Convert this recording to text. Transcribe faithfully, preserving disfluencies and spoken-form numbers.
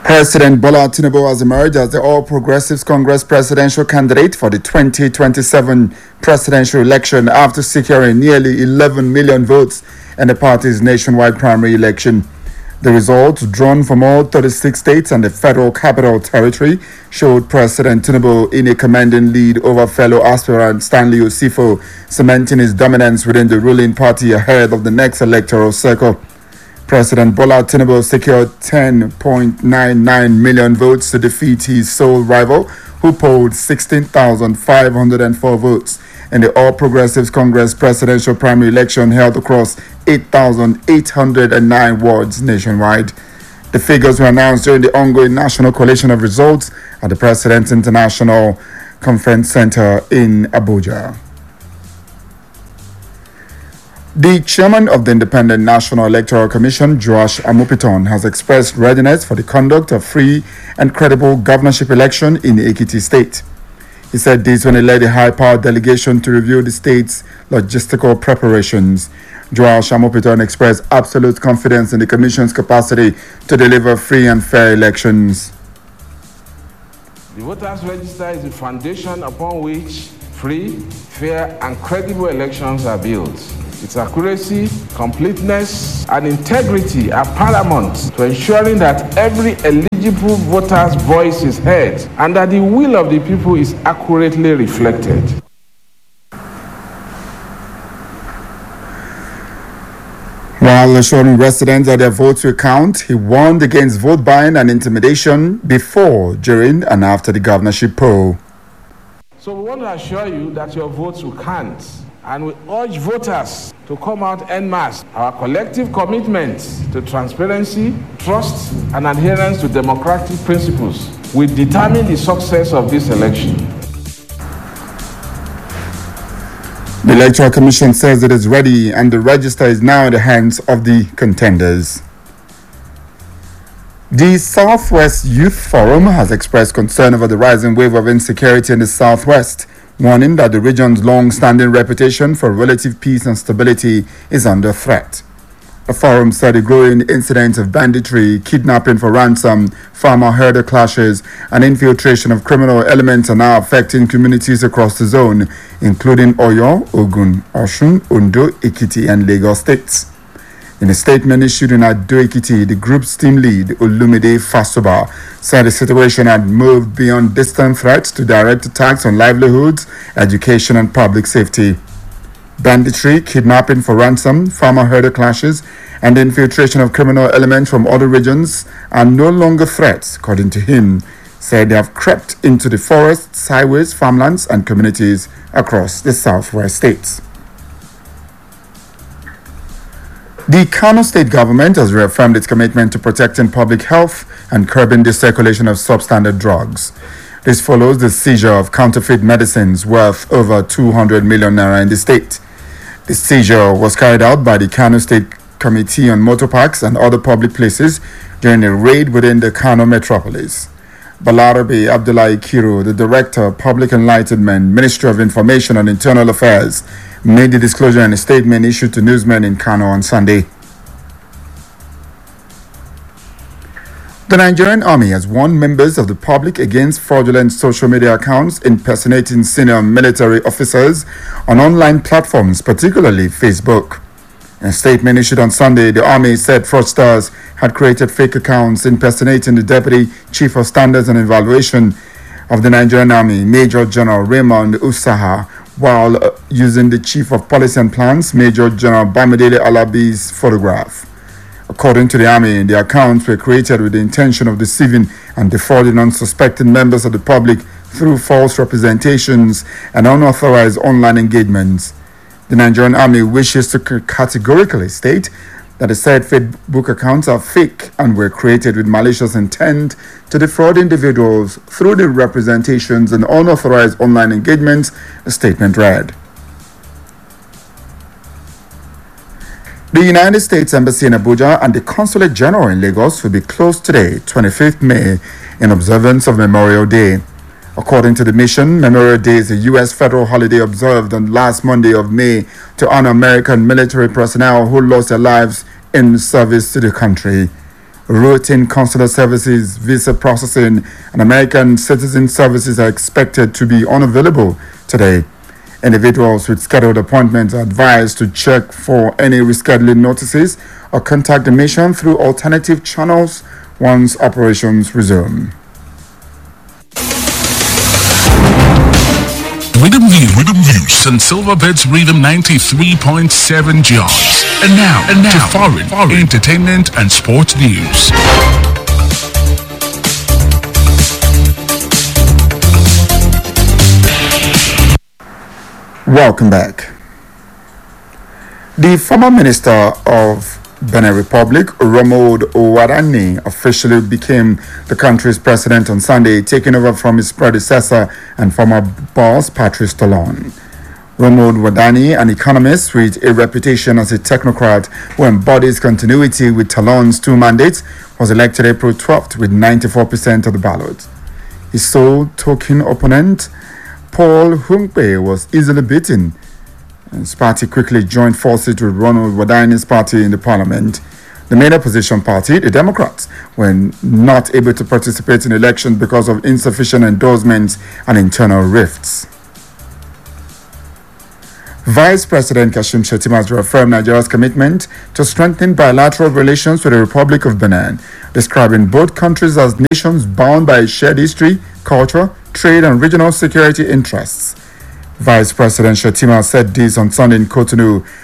President Bola Tinubu has emerged as the All Progressives Congress presidential candidate for the twenty twenty-seven presidential election after securing nearly eleven million votes in the party's nationwide primary election. The results, drawn from all thirty-six states and the Federal Capital Territory, showed President Tinubu in a commanding lead over fellow aspirant Stanley Osifo, cementing his dominance within the ruling party ahead of the next electoral cycle. President Bola Tinubu secured ten point nine nine million votes to defeat his sole rival, who polled sixteen thousand five hundred four votes in the All Progressives Congress presidential primary election held across eight thousand eight hundred nine wards nationwide. The figures were announced during the ongoing National Collation of Results at the President's International Conference Center in Abuja. The chairman of the Independent National Electoral Commission, Joash Amopitan, has expressed readiness for the conduct of free and credible governorship election in Ekiti State. He said this when he led a high-powered delegation to review the state's logistical preparations. Joash Amopitan expressed absolute confidence in the Commission's capacity to deliver free and fair elections. The voters' register is the foundation upon which free, fair, and credible elections are built. Its accuracy, completeness, and integrity are paramount to ensuring that every eligible voter's voice is heard and that the will of the people is accurately reflected. While assuring residents that their votes will count, he warned against vote buying and intimidation before, during, and after the governorship poll. So we want to assure you that your votes will count, and we urge voters to come out en masse. Our collective commitment to transparency, trust, and adherence to democratic principles will determine the success of this election. The Electoral Commission says it is ready and the register is now in the hands of the contenders. The Southwest Youth Forum has expressed concern over the rising wave of insecurity in the Southwest, warning that the region's long-standing reputation for relative peace and stability is under threat. The forum said the growing incidents of banditry, kidnapping for ransom, farmer-herder clashes, and infiltration of criminal elements are now affecting communities across the zone, including Oyo, Ogun, Osun, Ondo, Ekiti, and Lagos states. In a statement issued in Ado-Ekiti, the group's team lead, Olumide Fasoba, said the situation had moved beyond distant threats to direct attacks on livelihoods, education, and public safety. Banditry, kidnapping for ransom, farmer-herder clashes, and the infiltration of criminal elements from other regions are no longer threats, according to him. Said they have crept into the forests, highways, farmlands, and communities across the southwest states. The Kano State government has reaffirmed its commitment to protecting public health and curbing the circulation of substandard drugs. This follows the seizure of counterfeit medicines worth over two hundred million naira in the state. The seizure was carried out by the Kano State Committee on Motor Parks and other public places during a raid within the Kano metropolis. Balarabe Abdullahi Kiro, the Director of Public Enlightenment, Ministry of Information and Internal Affairs, made the disclosure in a statement issued to newsmen in Kano on Sunday. The Nigerian Army has warned members of the public against fraudulent social media accounts impersonating senior military officers on online platforms, particularly Facebook. In a statement issued on Sunday, the Army said fraudsters had created fake accounts impersonating the Deputy Chief of Standards and Evaluation of the Nigerian Army, Major General Raymond Usaha, while uh, using the Chief of Policy and Plans, Major General Bamidele Alabi's photograph. According to the Army, the accounts were created with the intention of deceiving and defrauding unsuspecting members of the public through false representations and unauthorized online engagements. The Nigerian Army wishes to categorically state that the said Facebook accounts are fake and were created with malicious intent to defraud individuals through the representations and unauthorized online engagements, the statement read. The United States Embassy in Abuja and the Consulate General in Lagos will be closed today, twenty-fifth of May, in observance of Memorial Day. According to the mission, Memorial Day is a U S federal holiday observed on last Monday of May to honor American military personnel who lost their lives in service to the country. routine consular services, visa processing, and American citizen services are expected to be unavailable today. Individuals with scheduled appointments are advised to check for any rescheduling notices or contact the mission through alternative channels once operations resume. Rhythm View, Rhythm View, Saint Silverbirds Rhythm ninety-three point seven jars. And now, and now, to foreign, foreign entertainment and sports news. Welcome back. The former minister of Benin Republic, Romuald Wadani, officially became the country's president on Sunday, taking over from his predecessor and former boss, Patrice Talon. Romuald Wadani, an economist with a reputation as a technocrat who embodies continuity with Talon's two mandates, was elected April twelfth with ninety-four percent of the ballot. His sole token opponent, Paul Hunkpe, was easily beaten. His party quickly joined forces with Ronald Wadani's party in the parliament. The main opposition party, the Democrats, were not able to participate in elections because of insufficient endorsements and internal rifts. Vice President Kashim Shettima has reaffirmed Nigeria's commitment to strengthen bilateral relations with the Republic of Benin, describing both countries as nations bound by a shared history, culture, trade, and regional security interests. Vice President Shettima said this on Sunday in Cotonou